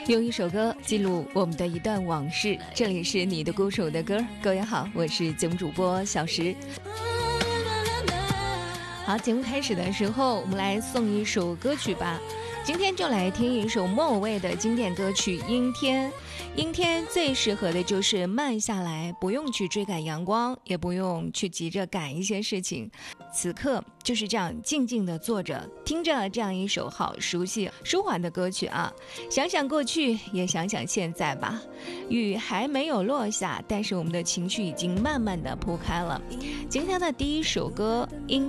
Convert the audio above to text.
用一首歌记录我们的一段往事，这里是你的故事我的歌。各位好，我是节目主播小石。好，节目开始的时候我们来送一首歌曲吧，今天就来听一首莫文蔚的经典歌曲《阴天》。阴天最适合的就是慢下来，不用去追赶阳光，也不用去急着赶一些事情，此刻就是这样静静地坐着，听着这样一首好熟悉舒缓的歌曲啊。想想过去，也想想现在吧。雨还没有落下，但是我们的情绪已经慢慢地铺开了。今天的第一首歌《阴